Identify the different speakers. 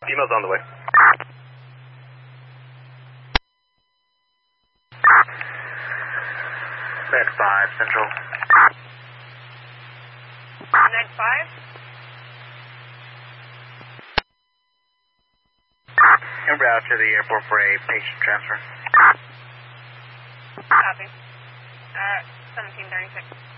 Speaker 1: Email's on the way.
Speaker 2: Med 5, Central.
Speaker 3: Med 5?
Speaker 2: En route to the airport for a patient transfer.
Speaker 3: Copy. 1736.